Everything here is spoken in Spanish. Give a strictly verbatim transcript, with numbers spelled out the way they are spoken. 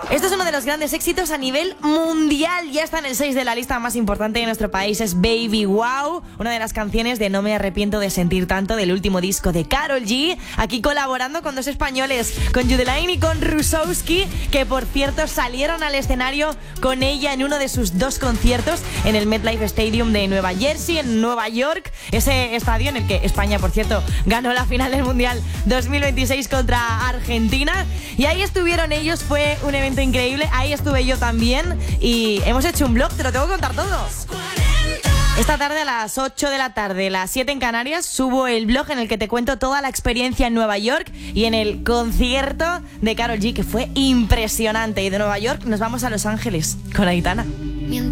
Esto es uno de los grandes éxitos a nivel mundial. Ya está en el seis de la lista más importante de nuestro país. Es Baby Wow, una de las canciones de No me arrepiento de sentir tanto del último disco de Karol G. Aquí colaborando con dos españoles, con Judelaine y con Rusowski, que por cierto salieron al escenario con ella en uno de sus dos conciertos en el MetLife Stadium de Nueva Jersey, en Nueva York. Ese estadio en el que España, por cierto, ganó la final del Mundial dos mil veintiséis contra Argentina. Y ahí estuvieron ellos, fue un evento increíble. Ahí estuve yo también y hemos hecho un vlog, te lo tengo que contar todo. Esta tarde a las ocho de la tarde, las siete en Canarias, subo el vlog en el que te cuento toda la experiencia en Nueva York y en el concierto de Karol G, que fue impresionante. Y de Nueva York nos vamos a Los Ángeles con Aitana.